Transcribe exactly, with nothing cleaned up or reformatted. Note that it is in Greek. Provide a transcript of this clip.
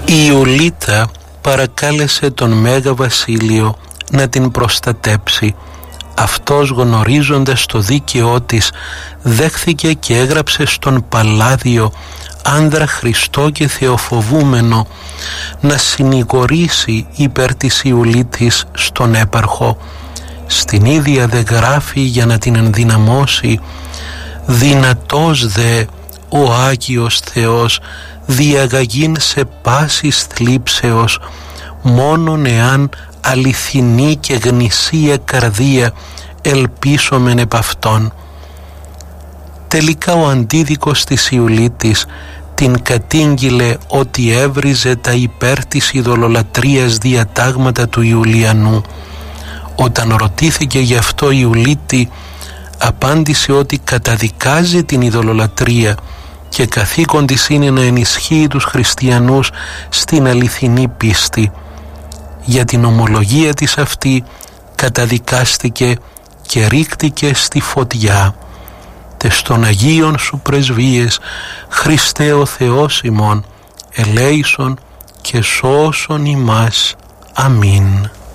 Η Ιουλίτα παρακάλεσε τον Μέγα Βασίλειο να την προστατέψει. Αυτός, γνωρίζοντας το δίκαιό της, δέχθηκε και έγραψε στον Παλάδιο, άνδρα Χριστό και θεοφοβούμενο, να συνηγορήσει υπέρ της Ιουλίτης στον έπαρχο. Στην ίδια δε γράφει για να την ενδυναμώσει: «Δυνατός δε ο Άγιος Θεός διαγαγήν σε πάσης θλίψεως, μόνον εάν αληθινή και γνησία καρδία ελπίσομεν επ' αυτόν». Τελικά ο αντίδικος της Ιουλίτης την κατήγγειλε ότι έβριζε τα υπέρ της ειδωλολατρίας διατάγματα του Ιουλιανού. Όταν ρωτήθηκε γι' αυτό η Ιουλίτη, απάντησε ότι καταδικάζει την ειδωλολατρία και καθήκον της είναι να ενισχύει τους χριστιανούς στην αληθινή πίστη. Για την ομολογία της αυτή καταδικάστηκε και ρίχτηκε στη φωτιά. Τες των Αγίων σου πρεσβείες, Χριστέ ο Θεός ημών, ελέησον και σώσον ημάς. Αμήν.